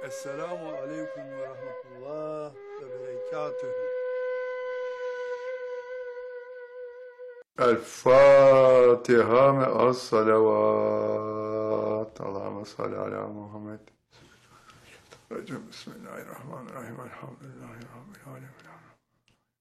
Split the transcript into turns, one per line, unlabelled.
Esselamu aleyküm ve rahmetullah ve berekatühü. El Fatiha me'as salavat. Allahümme salli ala Muhammed. Bismillahirrahmanirrahim. Elhamdülillahi Rabbil alemin.